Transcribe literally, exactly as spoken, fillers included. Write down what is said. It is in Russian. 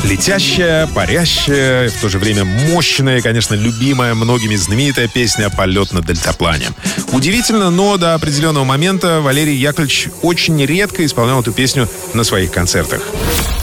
Летящая, парящая, в то же время мощная, конечно, любимая многими знаменитая песня «Полет на дельтаплане». Удивительно, но до определенного момента Валерий Яковлевич очень редко исполнял эту песню на своих концертах.